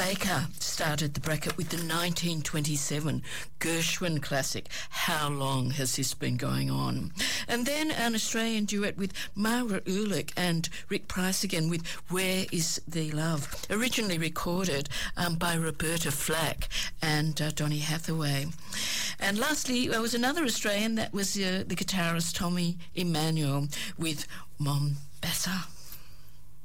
Baker started the bracket with the 1927 Gershwin classic, How Long Has This Been Going On? And then an Australian duet with Margaret Ulick and Rick Price again with Where Is the Love, originally recorded by Roberta Flack and Donny Hathaway. And lastly, there was another Australian, that was the guitarist Tommy Emmanuel with Mombasa.